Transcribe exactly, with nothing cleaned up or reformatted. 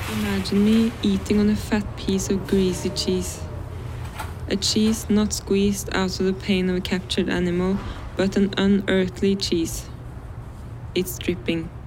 Imagine me eating on a fat piece of greasy cheese. A cheese not squeezed out of the pain of a captured animal, but an unearthly cheese. It's dripping.